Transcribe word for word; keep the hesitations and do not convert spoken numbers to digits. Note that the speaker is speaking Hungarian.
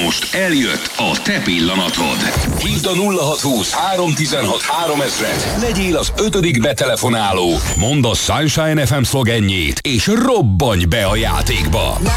Most eljött a te pillanatod. Hívd a nulla hatszázhúsz három tizenhat háromezret. Legyél az ötödik betelefonáló. Mondd a Sunshine ef em szlogenjét, és robbanj be a játékba.